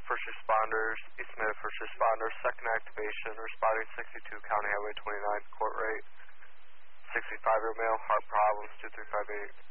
first responders, East Mid first responders, second activation, responding 62 County Highway 29, court rate, 65-year male, heart problems, 2358.